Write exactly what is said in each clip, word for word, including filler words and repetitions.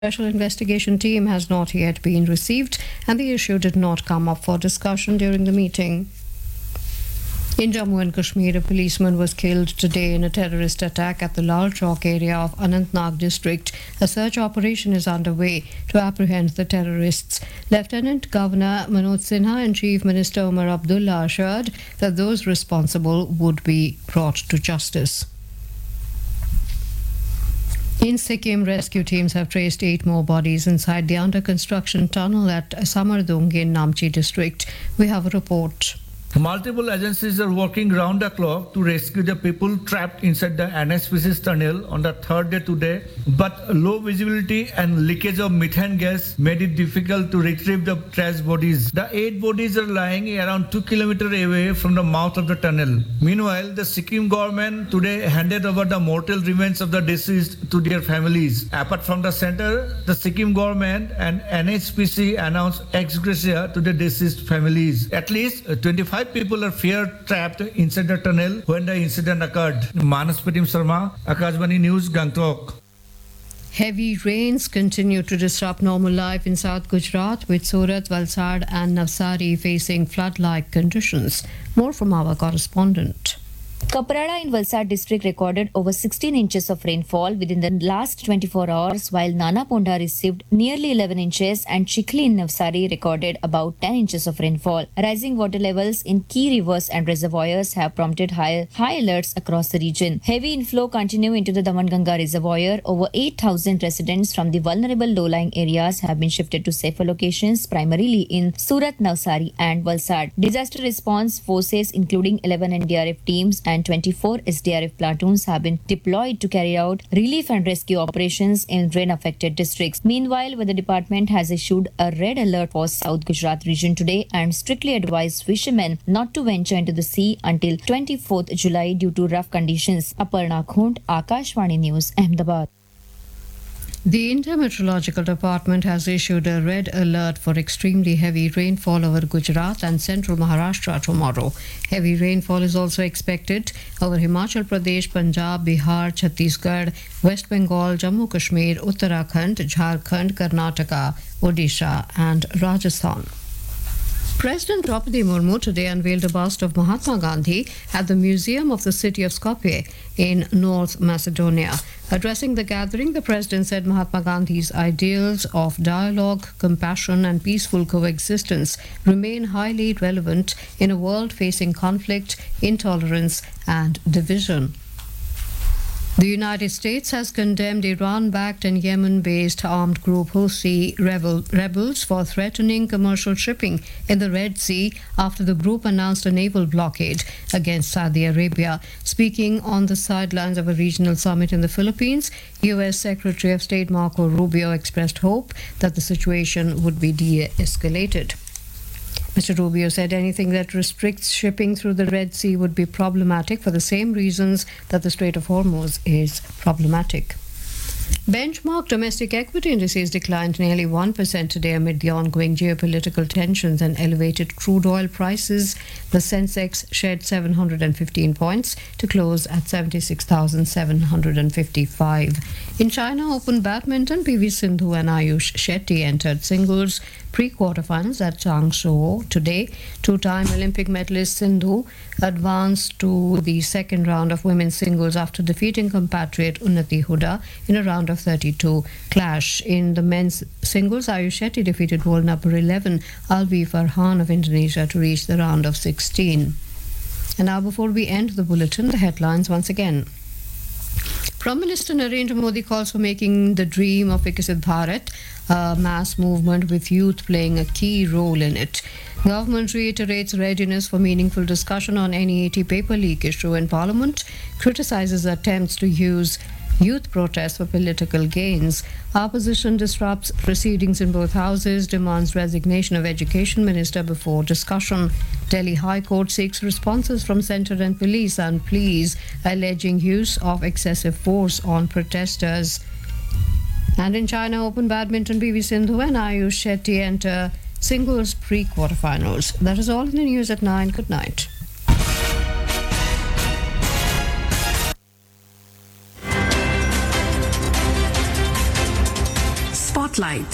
Special investigation team has not yet been received, and the issue did not come up for discussion during the meeting. In Jammu and Kashmir, a policeman was killed today in a terrorist attack at the Lal Chowk area of Anantnag district. A search operation is underway to apprehend the terrorists. Lieutenant Governor Manoj Sinha and Chief Minister Umar Abdullah assured that those responsible would be brought to justice. In Sikkim, rescue teams have traced eight more bodies inside the under-construction tunnel at Samardung in Namchi district. We have a report. Multiple agencies are working round the clock to rescue the people trapped inside the N S P C's tunnel on the third day today, but low visibility and leakage of methane gas made it difficult to retrieve the trash bodies. The eight bodies are lying around two kilometers away from the mouth of the tunnel. Meanwhile, the Sikkim government today handed over the mortal remains of the deceased to their families. Apart from the center, the Sikkim government and N H P C announced ex gratia to the deceased families. At least twenty-five people are feared trapped inside the tunnel when the incident occurred. Manas Pratim Sharma, Akashvani News, Gangtok. Heavy rains continue to disrupt normal life in South Gujarat, with Surat, Valsad and Navsari facing flood-like conditions. More from our correspondent. Kaprada in Valsad district recorded over sixteen inches of rainfall within the last twenty-four hours, while Nana Ponda received nearly eleven inches and Chikhli in Navsari recorded about ten inches of rainfall. Rising water levels in key rivers and reservoirs have prompted high, high alerts across the region. Heavy inflow continue into the Damanganga reservoir. Over eight thousand residents from the vulnerable low-lying areas have been shifted to safer locations, primarily in Surat, Navsari and Valsad. Disaster response forces, including eleven N D R F teams and twenty-four S D R F platoons, have been deployed to carry out relief and rescue operations in rain-affected districts. Meanwhile, Weather Department has issued a red alert for South Gujarat region today and strictly advised fishermen not to venture into the sea until twenty-fourth July due to rough conditions. Aparna Khund, Akashvani News, Ahmedabad. The India Meteorological Department has issued a red alert for extremely heavy rainfall over Gujarat and central Maharashtra tomorrow. Heavy rainfall is also expected over Himachal Pradesh, Punjab, Bihar, Chhattisgarh, West Bengal, Jammu Kashmir, Uttarakhand, Jharkhand, Karnataka, Odisha and Rajasthan. President Draupadi Murmu today unveiled a bust of Mahatma Gandhi at the Museum of the City of Skopje in North Macedonia. Addressing the gathering, the president said Mahatma Gandhi's ideals of dialogue, compassion and peaceful coexistence remain highly relevant in a world facing conflict, intolerance and division. The United States has condemned Iran-backed and Yemen-based armed group Houthi rebel, rebels for threatening commercial shipping in the Red Sea after the group announced a naval blockade against Saudi Arabia. Speaking on the sidelines of a regional summit in the Philippines, U S Secretary of State Marco Rubio expressed hope that the situation would be de-escalated. Mister Rubio said anything that restricts shipping through the Red Sea would be problematic for the same reasons that the Strait of Hormuz is problematic. Benchmark domestic equity indices declined nearly one percent today amid the ongoing geopolitical tensions and elevated crude oil prices. The Sensex shed seven hundred fifteen points to close at seventy-six thousand seven hundred fifty-five. In China Open Badminton, P V Sindhu and Ayush Shetty entered singles pre-quarterfinals at Changshu today. Two-time Olympic medalist Sindhu advanced to the second round of women's singles after defeating compatriot Unnati Huda in a round of thirty-two clash. In the men's singles, Ayush Shetty defeated world number eleven Alvi Farhan of Indonesia to reach the round of sixteen. And now, before we end the bulletin, the headlines once again. Prime Minister Narendra Modi calls for making the dream of Viksit Bharat a mass movement with youth playing a key role in it. Government reiterates readiness for meaningful discussion on N E A T paper leak issue in Parliament, criticizes attempts to use youth protests for political gains. Opposition disrupts proceedings in both houses, demands resignation of Education Minister before discussion. Delhi High Court seeks responses from centre and police and pleas alleging use of excessive force on protesters. And in China Open Badminton, P V Sindhu and Ayush Shetty enter singles pre-quarterfinals. That is all in the news at nine. Good night. Spotlight.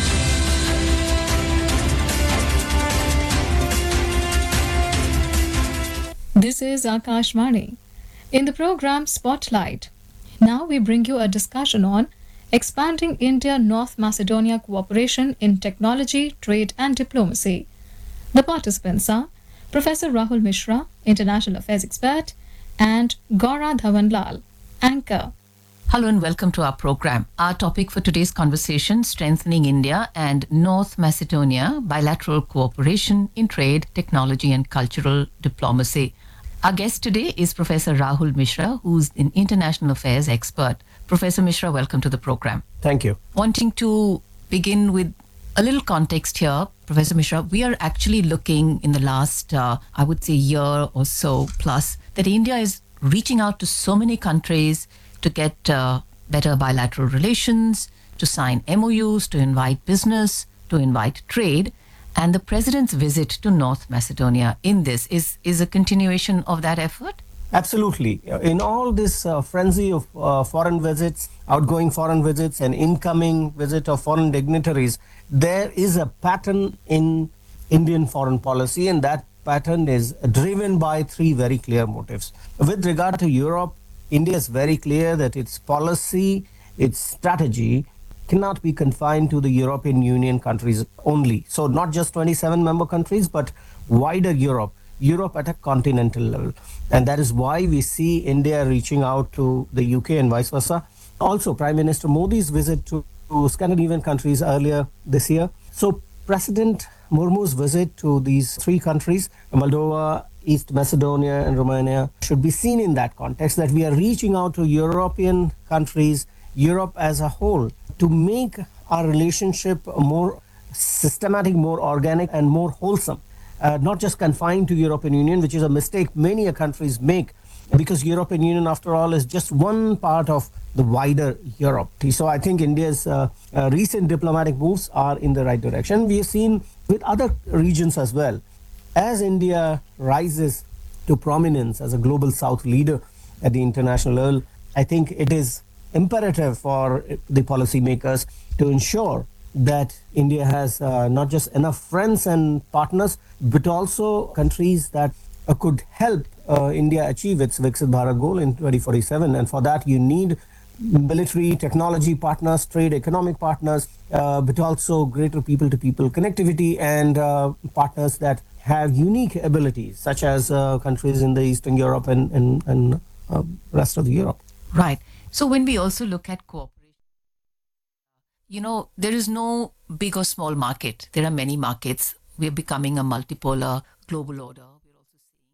This is Akashvani. In the program Spotlight, now we bring you a discussion on expanding India-North Macedonia cooperation in technology, trade and diplomacy. The participants are Professor Rahul Mishra, International Affairs Expert, and Gaura Dhawanlal, Anchor. Hello and welcome to our program. Our topic for today's conversation, strengthening India and North Macedonia bilateral cooperation in trade, technology and cultural diplomacy. Our guest today is Professor Rahul Mishra, who's an international affairs expert. Professor Mishra, welcome to the program. Thank you. Wanting to begin with a little context here, Professor Mishra, we are actually looking in the last, uh, I would say, year or so plus, that India is reaching out to so many countries to get uh, better bilateral relations, to sign M O Us, to invite business, to invite trade. And the president's visit to North Macedonia in this is, is a continuation of that effort? Absolutely. In all this uh, frenzy of uh, foreign visits, outgoing foreign visits and incoming visit of foreign dignitaries, there is a pattern in Indian foreign policy, and that pattern is driven by three very clear motives. With regard to Europe, India is very clear that its policy, its strategy cannot be confined to the European Union countries only. So not just twenty-seven member countries, but wider Europe, Europe at a continental level. And that is why we see India reaching out to the U K and vice versa. Also, Prime Minister Modi's visit to, to Scandinavian countries earlier this year. So President Murmu's visit to these three countries, Moldova, East Macedonia and Romania, should be seen in that context, that we are reaching out to European countries, Europe as a whole, to make our relationship more systematic, more organic and more wholesome. Uh, not just confined to European Union, which is a mistake many countries make, because European Union, after all, is just one part of the wider Europe. So I think India's uh, uh, recent diplomatic moves are in the right direction. We have seen with other regions as well. As India rises to prominence as a global South leader at the international level, I think it is imperative for the policymakers to ensure that India has uh, not just enough friends and partners, but also countries that uh, could help uh, India achieve its Viksit Bharat goal in twenty forty-seven. And for that, you need military, technology partners, trade, economic partners, uh, but also greater people-to-people connectivity and uh, partners that have unique abilities, such as uh, countries in the Eastern Europe and, and, and uh, rest of the Europe. Right. So when we also look at cooperation, you know, there is no big or small market. There are many markets. We are becoming a multipolar global order. We're also seeing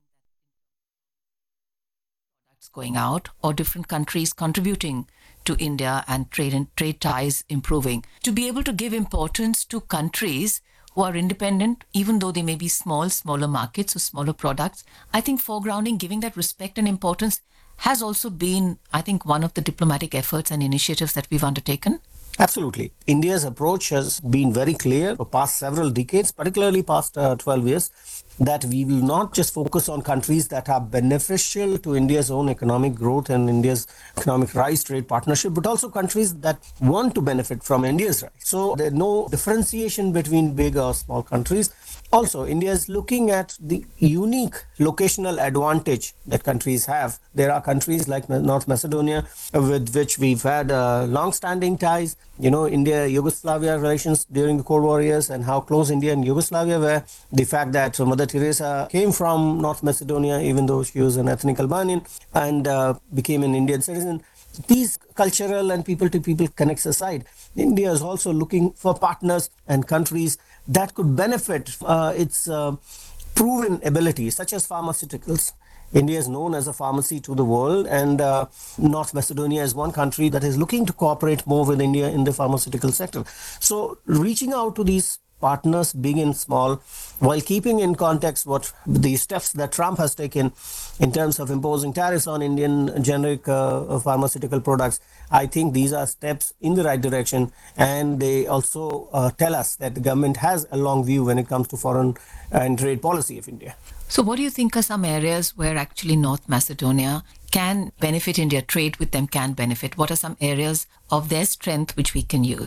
that products going out or different countries contributing to India and trade and trade ties improving. To be able to give importance to countries who are independent, even though they may be small, smaller markets or smaller products, I think foregrounding, giving that respect and importance has also been, I think, one of the diplomatic efforts and initiatives that we've undertaken. Absolutely. India's approach has been very clear for past several decades, particularly past uh, twelve years, that we will not just focus on countries that are beneficial to India's own economic growth and India's economic rise, trade partnership, but also countries that want to benefit from India's rise. So there's no differentiation between big or small countries. Also, India is looking at the unique locational advantage that countries have. There are countries like North Macedonia with which we've had uh, long-standing ties. You know, India-Yugoslavia relations during the Cold War years and how close India and Yugoslavia were. The fact that Mother Teresa came from North Macedonia, even though she was an ethnic Albanian, and uh, became an Indian citizen. These cultural and people-to-people connects aside, India is also looking for partners and countries that could benefit uh, its uh, proven abilities, such as pharmaceuticals. India is known as a pharmacy to the world, and uh, North Macedonia is one country that is looking to cooperate more with India in the pharmaceutical sector. So reaching out to these partners, big and small, while keeping in context what the steps that Trump has taken in terms of imposing tariffs on Indian generic uh, pharmaceutical products, I think these are steps in the right direction, and they also uh, tell us that the government has a long view when it comes to foreign and trade policy of India. So what do you think are some areas where actually North Macedonia can benefit India, trade with them can benefit? What are some areas of their strength which we can use?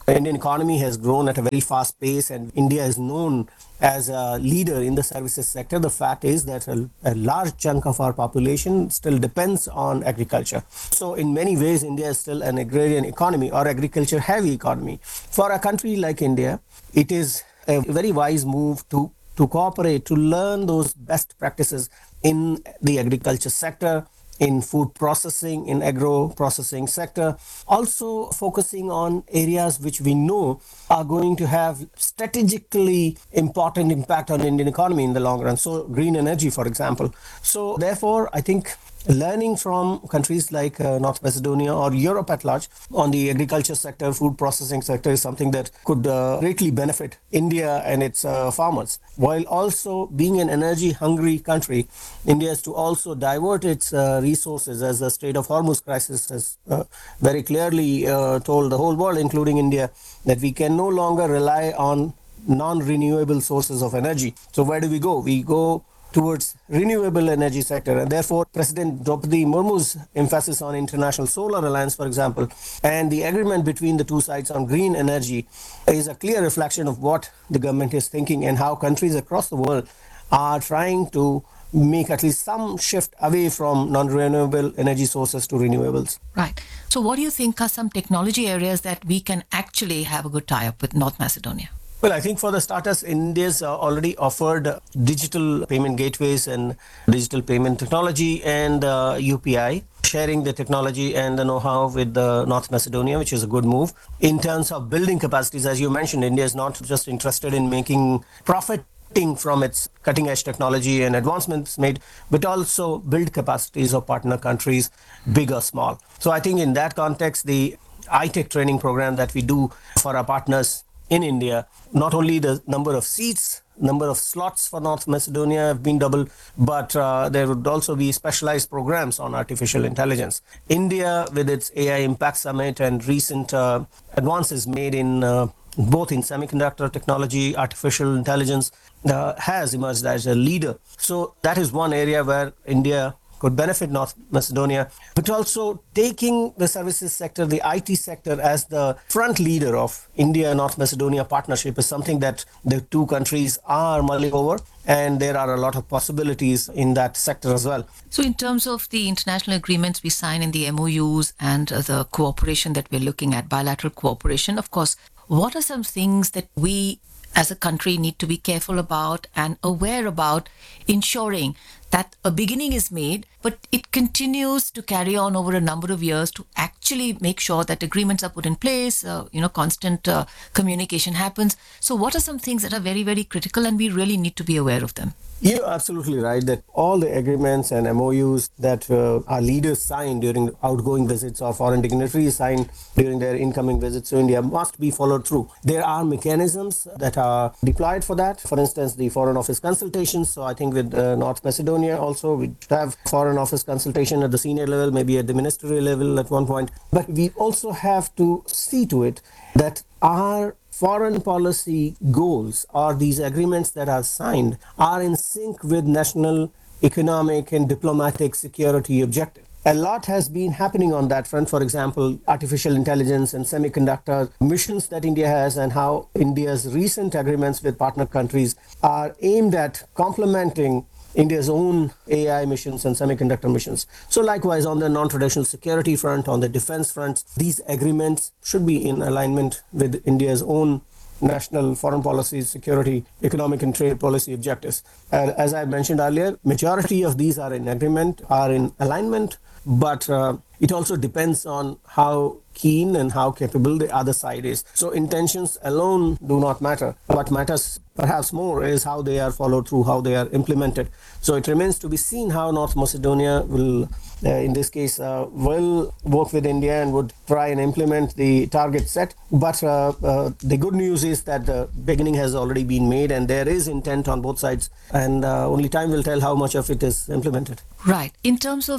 Indian economy has grown at a very fast pace and India is known as a leader in the services sector. The fact is that a, a large chunk of our population still depends on agriculture. So in many ways, India is still an agrarian economy or agriculture heavy economy. For a country like India, it is a very wise move to, to cooperate, to learn those best practices in the agriculture sector, in food processing, in agro processing sector, also focusing on areas which we know are going to have strategically important impact on Indian economy in the long run. So green energy, for example. So therefore, I think learning from countries like uh, North Macedonia or Europe at large on the agriculture sector, food processing sector is something that could uh, greatly benefit India and its uh, farmers. While also being an energy hungry country, India has to also divert its uh, resources, as the Strait of Hormuz crisis has uh, very clearly uh, told the whole world, including India, that we can no longer rely on non-renewable sources of energy. So where do we go? We go towards renewable energy sector, and therefore President Draupadi Murmu's emphasis on International Solar Alliance, for example, and the agreement between the two sides on green energy is a clear reflection of what the government is thinking and how countries across the world are trying to make at least some shift away from non-renewable energy sources to renewables. Right. So what do you think are some technology areas that we can actually have a good tie-up with North Macedonia? Well, I think for the starters, India's uh, already offered uh, digital payment gateways and digital payment technology and uh, U P I, sharing the technology and the know-how with uh, North Macedonia, which is a good move. In terms of building capacities, as you mentioned, India is not just interested in making profit from its cutting-edge technology and advancements made, but also build capacities of partner countries, big or small. So I think in that context, the I TEC training program that we do for our partners in India, not only the number of seats, number of slots for North Macedonia have been doubled, but uh, there would also be specialized programs on artificial intelligence. India, with its A I Impact Summit and recent uh, advances made in uh, both in semiconductor technology, artificial intelligence, uh, has emerged as a leader. So that is one area where India could benefit North Macedonia, but also taking the services sector, the I T sector as the front leader of India-North Macedonia partnership is something that the two countries are mulling over, and there are a lot of possibilities in that sector as well. So in terms of the international agreements we sign in the M O Us and uh, the cooperation that we're looking at, bilateral cooperation, of course, what are some things that we as a country need to be careful about and aware about, ensuring that a beginning is made, but it continues to carry on over a number of years to actually make sure that agreements are put in place, uh, you know, constant uh, communication happens. So what are some things that are very, very critical and we really need to be aware of them? You're absolutely right that all the agreements and M O Us that uh, our leaders sign during outgoing visits or foreign dignitaries sign during their incoming visits to India must be followed through. There are mechanisms that are deployed for that. For instance, the Foreign Office consultations. So I think with uh, North Macedonia also we have Foreign Office consultation at the senior level, maybe at the ministerial level at one point. But we also have to see to it that our foreign policy goals or these agreements that are signed are in sync with national economic and diplomatic security objectives. A lot has been happening on that front. For example, artificial intelligence and semiconductor missions that India has, and how India's recent agreements with partner countries are aimed at complementing India's own A I missions and semiconductor missions. So likewise, on the non-traditional security front, on the defense front, these agreements should be in alignment with India's own national foreign policy, security, economic and trade policy objectives. And as I mentioned earlier, majority of these are in agreement, are in alignment, but uh, it also depends on how keen and how capable the other side is. So intentions alone do not matter. What matters perhaps more is how they are followed through, how they are implemented. So it remains to be seen how North Macedonia will, uh, in this case, uh, will work with India and would try and implement the target set. But uh, uh, the good news is that the beginning has already been made and there is intent on both sides, and uh, only time will tell how much of it is implemented. Right. In terms of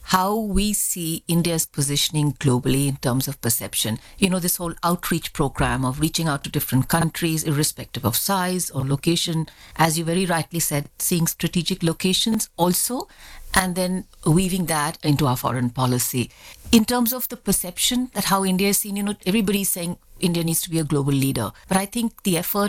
how we see India's positioning globally in terms of perception. You know, this whole outreach program of reaching out to different countries, irrespective of size or location, as you very rightly said, seeing strategic locations also, and then weaving that into our foreign policy. In terms of the perception that how India is seen, you know, everybody's saying India needs to be a global leader. But I think the effort